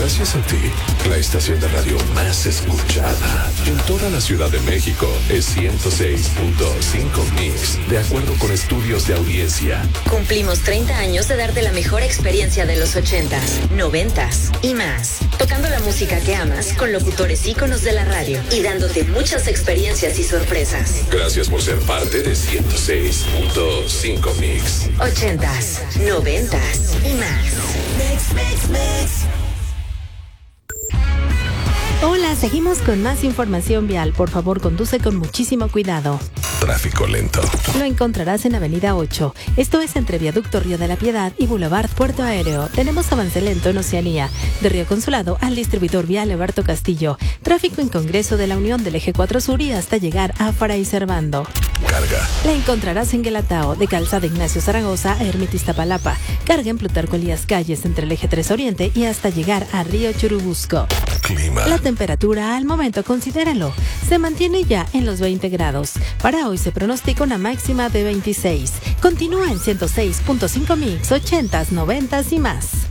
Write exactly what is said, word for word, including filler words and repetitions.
Gracias a ti, la estación de radio más escuchada en toda la Ciudad de México es ciento seis punto cinco Mix, de acuerdo con estudios de audiencia. Cumplimos treinta años de darte la mejor experiencia de los ochentas, noventas y más. Tocando la música que amas con locutores íconos de la radio y dándote muchas experiencias y sorpresas. Gracias por ser parte de ciento seis punto cinco Mix. Ochentas, noventas y más. Mix, mix, mix. Hola, seguimos con más información vial. Por favor, conduce con muchísimo cuidado. Tráfico lento. Lo encontrarás en Avenida ocho. Esto es entre Viaducto Río de la Piedad y Boulevard Puerto Aéreo. Tenemos avance lento en Oceanía. De Río Consulado al distribuidor vial Alberto Castillo. Tráfico en Congreso de la Unión del Eje cuatro Sur y hasta llegar a Fray Servando. Carga. La encontrarás en Guelatao, de Calzada Ignacio Zaragoza a Ermita Iztapalapa. Carga en Plutarco Elías Calles entre el Eje tres Oriente y hasta llegar a Río Churubusco. Clima. La temperatura al momento, considéralo, se mantiene ya en los veinte grados. Para hoy se pronostica una máxima de veintiséis. Continúa en ciento seis punto cinco Mix, ochentas, noventas y más.